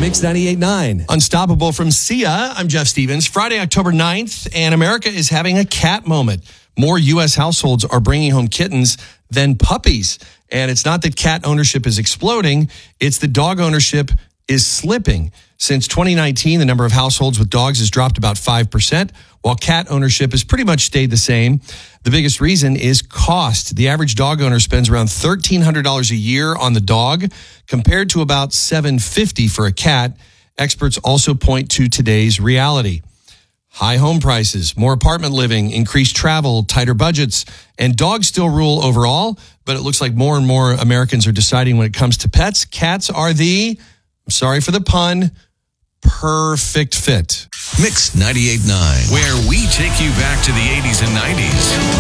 Mix 98.9. Unstoppable from Sia. I'm Jeff Stevens. Friday, October 9th, and America is having a cat moment. More U.S. households are bringing home kittens than puppies. And it's not that cat ownership is exploding, it's that dog ownership is slipping. Since 2019, the number of households with dogs has dropped about 5%, while cat ownership has pretty much stayed the same. The biggest reason is cost. The average dog owner spends around $1,300 a year on the dog, compared to about $750 for a cat. Experts also point to today's reality. High home prices, more apartment living, increased travel, tighter budgets, and dogs still rule overall, but it looks like more and more Americans are deciding when it comes to pets, cats are the, I'm sorry for the pun, perfect fit. Mix 98.9, where we take you back to the 80s and 90s.